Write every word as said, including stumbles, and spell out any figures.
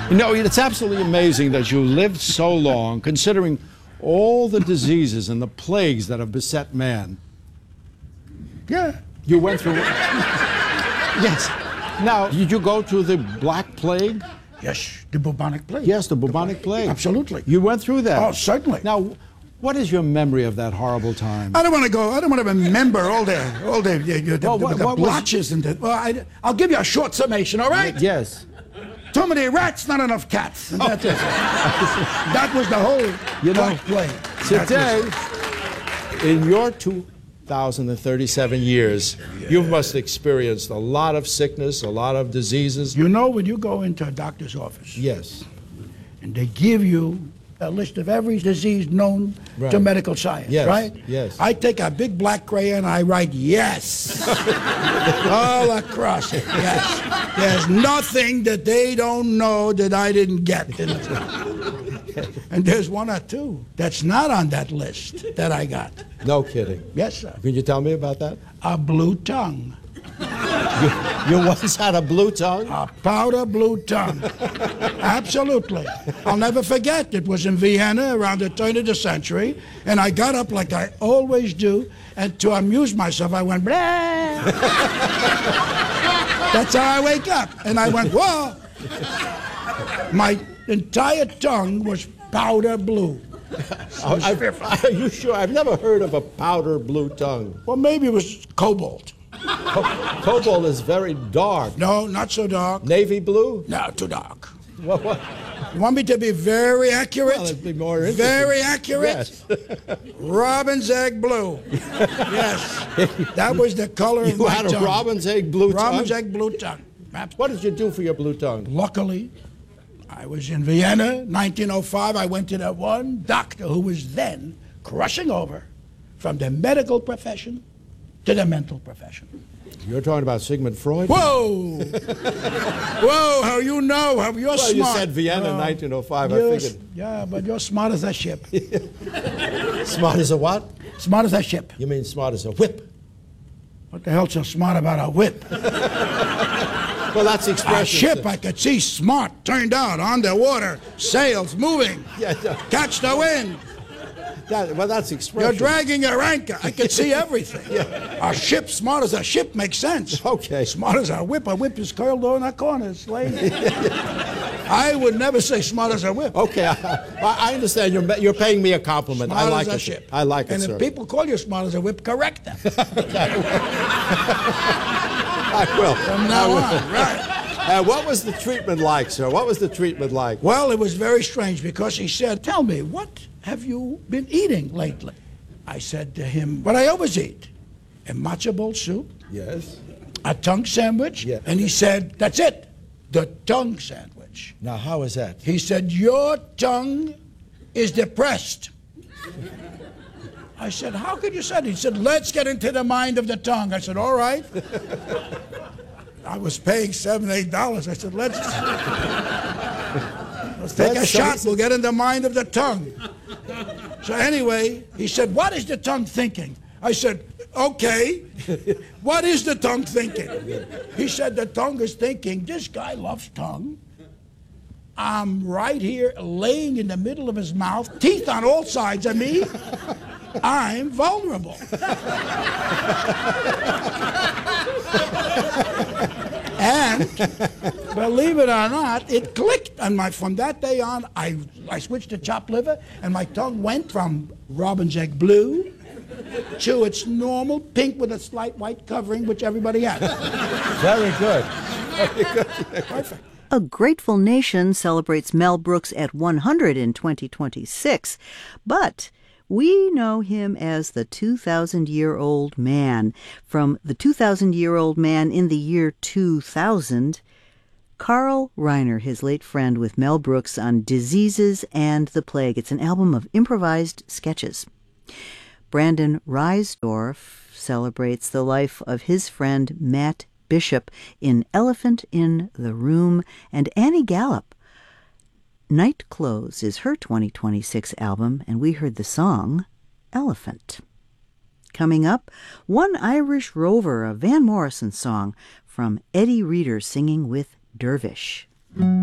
You know, it's absolutely amazing that you lived so long, considering all the diseases and the plagues that have beset man. Yeah. You went through... Yes. Now, did you go through the Black Plague? Yes, the bubonic plague. Yes, the bubonic plague. Absolutely. You went through that? Oh, certainly. Now, what is your memory of that horrible time? I don't want to go. I don't want to remember all the all the, the, the, Well, the, what- the what was- blotches and the. Well, I, I'll give you a short summation. All right. Yes. Too many rats, not enough cats. And that's it. That was the whole You know, Black Plague. Today, That was- in your two thousand thirty-seven years, you must have experienced a lot of sickness, a lot of diseases. you know, when you go into a doctor's office Yes. and they give you a list of every disease known Right. to medical science, Yes, right? yes. I take a big black crayon, I write yes all across it. Yes. There's nothing that they don't know that I didn't get. And there's one or two that's not on that list that I got. No kidding. Yes, sir. Can you tell me about that? A blue tongue. You once had a blue tongue? A powder blue tongue. Absolutely. I'll never forget. It was in Vienna around the turn of the century, and I got up like I always do, and to amuse myself, I went, blah. That's how I wake up. And I went, whoa. My entire tongue was powder blue. Oh, I've- are you sure? I've never heard of a powder blue tongue. Well, maybe it was cobalt. Co- Cobalt is very dark. No, not so dark. Navy blue? No, too dark. What, what? You want me to be very accurate? Well, it'd be more interesting. Very accurate? Yes. Robin's egg blue. Yes. That was the color of You my had a tongue. robin's egg blue Robin's tongue? egg blue tongue. What did you do for your blue tongue? Luckily, I was in Vienna, nineteen oh five. I went to that one doctor who was then crushing over from the medical profession to the mental profession. You're talking about Sigmund Freud? Whoa! Whoa, how you know? How you're Well, smart. you said Vienna in Oh, nineteen oh five. I you're figured. s- Yeah, but you're smart as a ship. Smart as a what? Smart as a ship. You mean smart as a whip? What the hell's so smart about a whip? Well, that's the A expression. ship I could see smart, turned out, on the water, sails moving, Yeah, yeah. catch the wind. That, well, that's the expression. You're dragging your anchor. I could see everything. A ship smart as a ship makes sense. Okay. Smart as a whip. A whip is curled over in that corner. It's lazy. I would never say smart as a whip. Okay, I, I understand. You're, ma- you're paying me a compliment. Smart I like as a it. ship. I like it, and sir. if people call you smart as a whip, correct them. I will. From now I will. on, right. Uh, what was the treatment like, sir? What was the treatment like? Well, it was very strange because he said, tell me, what have you been eating lately? I said to him, what I always eat, a matzo ball soup, Yes. a tongue sandwich, Yeah. and he said, that's it, the tongue sandwich. Now, how is that? He said, your tongue is depressed. I said, how could you say that? He said, let's get into the mind of the tongue. I said, all right. I was paying seven, eight dollars. I said, let's, let's take That's a shot. something- We'll get in the mind of the tongue. So anyway, he said, what is the tongue thinking? I said, okay, what is the tongue thinking? He said, the tongue is thinking, this guy loves tongue. I'm right here laying in the middle of his mouth, teeth on all sides of me. I'm vulnerable. And believe it or not, it clicked. And my, from that day on, I, I switched to chopped liver, and my tongue went from robin's egg blue to its normal pink with a slight white covering, which everybody has. Very good. Perfect. A Grateful Nation celebrates Mel Brooks at one hundred in twenty twenty-six, but we know him as the two thousand year old man. From the two thousand year old man in the year two thousand, Carl Reiner, his late friend, with Mel Brooks on Diseases and the Plague. It's an album of improvised sketches. Brandon Reisdorf celebrates the life of his friend Matt Bishop in Elephant in the Room, and Annie Gallup. Night Clothes is her twenty twenty-six album, and we heard the song Elephant. Coming up, One Irish Rover, a Van Morrison song from Eddie Reader singing with Dervish.